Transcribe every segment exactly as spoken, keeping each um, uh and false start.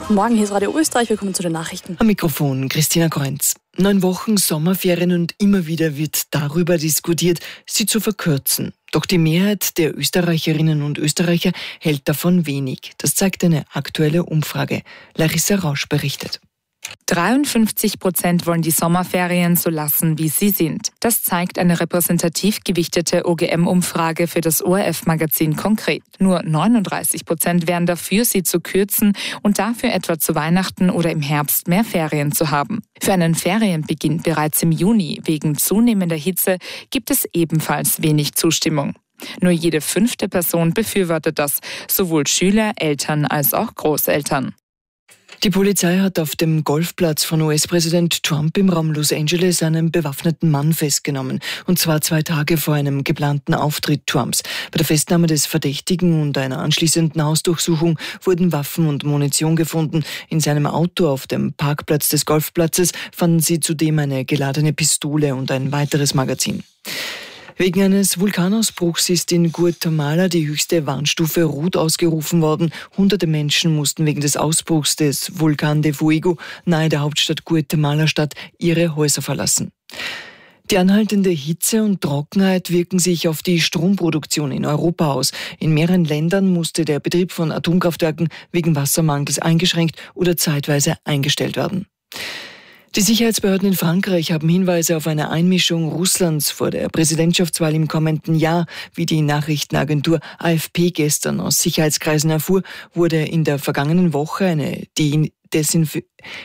Guten Morgen, hier ist Radio Österreich. Willkommen zu den Nachrichten. Am Mikrofon Christina Kreunz. Neun Wochen Sommerferien und immer wieder wird darüber diskutiert, sie zu verkürzen. Doch die Mehrheit der Österreicherinnen und Österreicher hält davon wenig. Das zeigt eine aktuelle Umfrage. Larissa Rausch berichtet. dreiundfünfzig Prozent wollen die Sommerferien so lassen, wie sie sind. Das zeigt eine repräsentativ gewichtete O G M-Umfrage für das O R F-Magazin Konkret. Nur neununddreißig Prozent wären dafür, sie zu kürzen und dafür etwa zu Weihnachten oder im Herbst mehr Ferien zu haben. Für einen Ferienbeginn bereits im Juni wegen zunehmender Hitze gibt es ebenfalls wenig Zustimmung. Nur jede fünfte Person befürwortet das, sowohl Schüler, Eltern als auch Großeltern. Die Polizei hat auf dem Golfplatz von U S-Präsident Trump im Raum Los Angeles einen bewaffneten Mann festgenommen. Und zwar zwei Tage vor einem geplanten Auftritt Trumps. Bei der Festnahme des Verdächtigen und einer anschließenden Hausdurchsuchung wurden Waffen und Munition gefunden. In seinem Auto auf dem Parkplatz des Golfplatzes fanden sie zudem eine geladene Pistole und ein weiteres Magazin. Wegen eines Vulkanausbruchs ist in Guatemala die höchste Warnstufe Rot ausgerufen worden. Hunderte Menschen mussten wegen des Ausbruchs des Vulkan de Fuego nahe der Hauptstadt Guatemala-Stadt ihre Häuser verlassen. Die anhaltende Hitze und Trockenheit wirken sich auf die Stromproduktion in Europa aus. In mehreren Ländern musste der Betrieb von Atomkraftwerken wegen Wassermangels eingeschränkt oder zeitweise eingestellt werden. Die Sicherheitsbehörden in Frankreich haben Hinweise auf eine Einmischung Russlands vor der Präsidentschaftswahl im kommenden Jahr. Wie die Nachrichtenagentur A F P gestern aus Sicherheitskreisen erfuhr, wurde in der vergangenen Woche eine Desinf-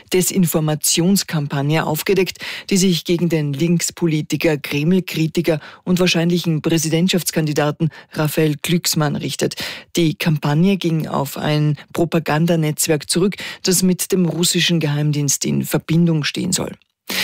Desinformationskampagne aufgedeckt, die sich gegen den Linkspolitiker, Kreml-Kritiker und wahrscheinlichen Präsidentschaftskandidaten Raphael Glucksmann richtet. Die Kampagne ging auf ein Propagandanetzwerk zurück, das mit dem russischen Geheimdienst in Verbindung stehen soll.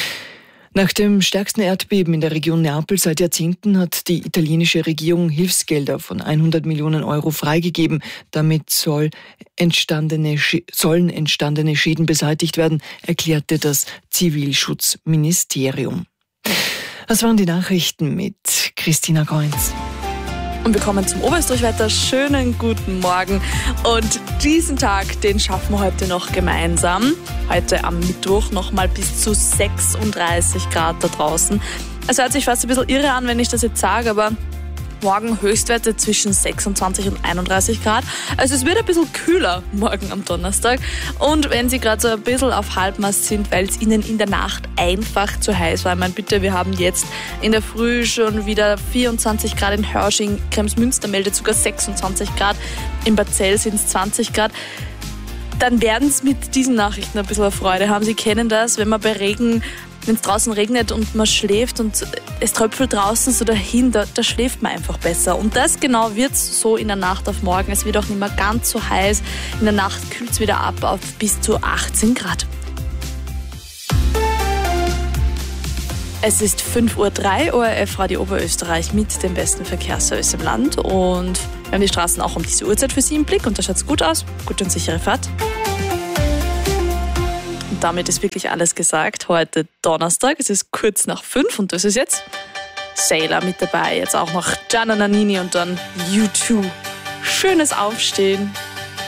Nach dem stärksten Erdbeben in der Region Neapel seit Jahrzehnten hat die italienische Regierung Hilfsgelder von hundert Millionen Euro freigegeben. Damit soll entstandene, sollen entstandene Schäden beseitigt werden, erklärte das Zivilschutzministerium. Das waren die Nachrichten mit Christina Kreunz. Und wir kommen zum Oberösterreich-Wetter. Schönen guten Morgen. Und diesen Tag, den schaffen wir heute noch gemeinsam. Heute am Mittwoch nochmal bis zu sechsunddreißig Grad da draußen. Es hört sich fast ein bisschen irre an, wenn ich das jetzt sage, aber morgen Höchstwerte zwischen sechsundzwanzig und einunddreißig Grad. Also es wird ein bisschen kühler morgen am Donnerstag. Und wenn Sie gerade so ein bisschen auf Halbmast sind, weil es Ihnen in der Nacht einfach zu heiß war. Ich meine, bitte, wir haben jetzt in der Früh schon wieder vierundzwanzig Grad in Hörsching. Kremsmünster meldet sogar sechsundzwanzig Grad. In Barzell sind es zwanzig Grad. Dann werden es mit diesen Nachrichten ein bisschen Freude haben. Sie kennen das, wenn man bei Regen, wenn es draußen regnet und man schläft und es tröpfelt draußen so dahin, da, da schläft man einfach besser. Und das genau wird es so in der Nacht auf morgen. Es wird auch nicht mehr ganz so heiß. In der Nacht kühlt es wieder ab auf bis zu achtzehn Grad. Es ist fünf Uhr drei, O R F Radio Oberösterreich mit dem besten Verkehrsservice im Land. Und wir haben die Straßen auch um diese Uhrzeit für Sie im Blick und da schaut es gut aus. Gute und sichere Fahrt. Und damit ist wirklich alles gesagt. Heute Donnerstag, es ist kurz nach fünf und das ist jetzt Sailor mit dabei. Jetzt auch noch Gianna Nannini und dann U zwei. Schönes Aufstehen.